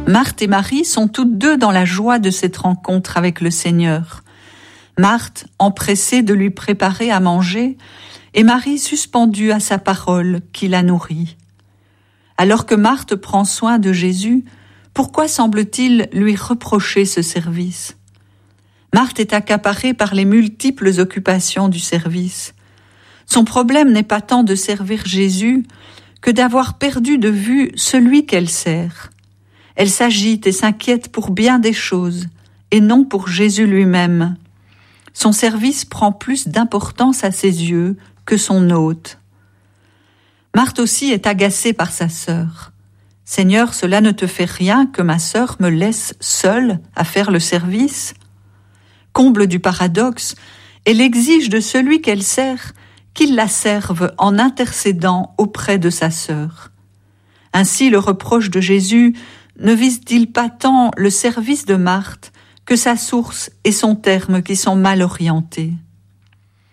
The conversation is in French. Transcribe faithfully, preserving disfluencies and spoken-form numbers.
Marthe et Marie sont toutes deux dans la joie de cette rencontre avec le Seigneur. Marthe, empressée de lui préparer à manger, et Marie suspendue à sa parole qui la nourrit. Alors que Marthe prend soin de Jésus, pourquoi semble-t-il lui reprocher ce service ? Marthe est accaparée par les multiples occupations du service. Son problème n'est pas tant de servir Jésus que d'avoir perdu de vue celui qu'elle sert. Elle s'agite et s'inquiète pour bien des choses, et non pour Jésus lui-même. Son service prend plus d'importance à ses yeux que son hôte. Marthe aussi est agacée par sa sœur. « Seigneur, cela ne te fait rien que ma sœur me laisse seule à faire le service ?» Comble du paradoxe, elle exige de celui qu'elle sert qu'il la serve en intercédant auprès de sa sœur. Ainsi, le reproche de Jésus ne vise-t-il pas tant le service de Marthe que sa source et son terme qui sont mal orientés ?